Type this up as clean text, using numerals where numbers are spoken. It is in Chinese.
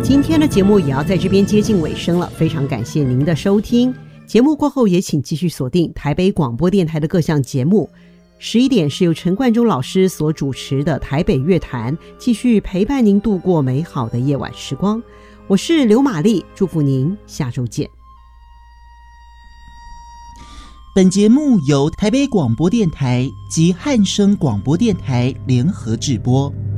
今天的节目也要在这边接近尾声了，非常感谢您的收听。节目过后也请继续锁定台北广播电台的各项节目。11点是由陈冠中老师所主持的台北乐坛，继续陪伴您度过美好的夜晚时光。我是刘玛丽，祝福您下周见。 本节目由台北广播电台及汉声广播电台联合制播。